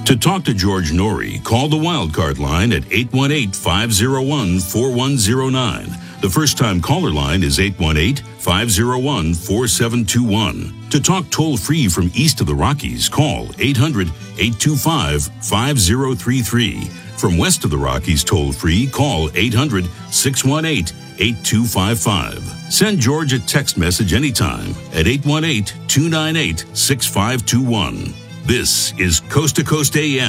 To talk to George Norrie, call the Wildcard line at 818-501-4109. The first-time caller line is 818-501-4721. To talk toll-free from east of the Rockies, call 800-825-5033. From west of the Rockies toll-free, call 800-618-8255. Send George a text message anytime at 818-298-6521. This is Coast to Coast AM.